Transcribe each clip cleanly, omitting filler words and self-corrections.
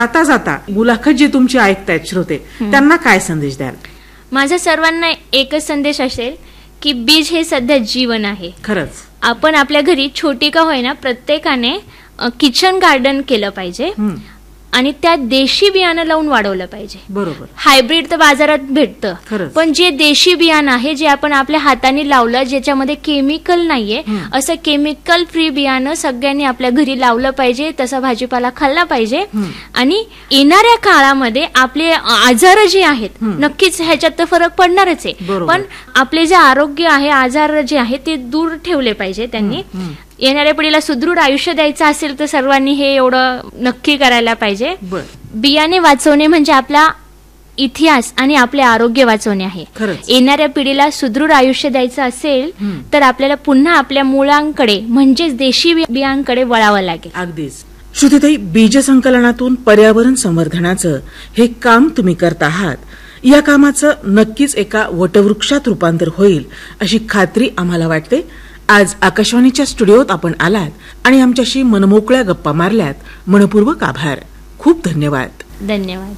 आता जाता मुलाखत जी तुमची ऐकतायत श्रोते त्यांना काय संदेश द्याल? माझा सर्वांना एकच संदेश असेल की बीज हे सध्या जीवन आहे. खरंच आपण आपल्या घरी छोटी का होईना प्रत्येकाने किचन गार्डन केलं पाहिजे आणि त्यात देशी बियाणं लावून वाढवलं पाहिजे. बरोबर. हायब्रिड तर बाजारात भेटतं, खरंच. पण जे देशी बियाणं आहे जे आपण आपल्या हाताने लावलं ज्याच्यामध्ये केमिकल नाहीये असं केमिकल फ्री बियाणं सगळ्यांनी आपल्या घरी लावलं पाहिजे. तसा भाजीपाला खाल्ला पाहिजे आणि येणाऱ्या काळामध्ये आपले आजार जे आहेत नक्कीच ह्याच्यात तर फरक पडणारच आहे, बरोबर. पण आपले जे आरोग्य आहे आजार जे आहे ते दूर ठेवले पाहिजे त्यांनी. येणाऱ्या पिढीला सुदृढ आयुष्य द्यायचं असेल तर सर्वांनी हे एवढं नक्की करायला पाहिजे. बियाणे वाचवणे म्हणजे आपला इतिहास आणि आपले आरोग्य वाचवणे आहे. खरंच. येणाऱ्या पिढीला सुदृढ आयुष्य द्यायचं असेल तर आपल्याला पुन्हा आपल्या मुळांकडे म्हणजेच देशी बियांकडे वळावं लागेल. अगदीच. श्रुतीताई, बीज संकलनातून पर्यावरण संवर्धनाचं हे काम तुम्ही करत आहात. या कामाचं नक्कीच एका वटवृक्षात रूपांतर होईल अशी खात्री आम्हाला वाटते. आज आकाशवाणीच्या स्टुडिओत आपण आलात आणि आमच्याशी मनमोकळ्या गप्पा मारल्यात. मनपूर्वक आभार. खूप धन्यवाद. धन्यवाद.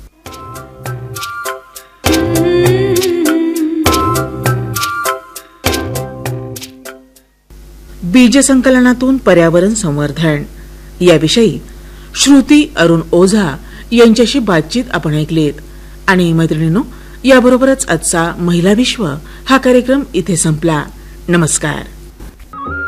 बीज संकलनातून पर्यावरण संवर्धन याविषयी श्रुती अरुण ओझा यांच्याशी बातचीत आपण ऐकलीत. आणि मैत्रिणींनो, याबरोबरच आजचा महिला विश्व हा कार्यक्रम इथे संपला. नमस्कार.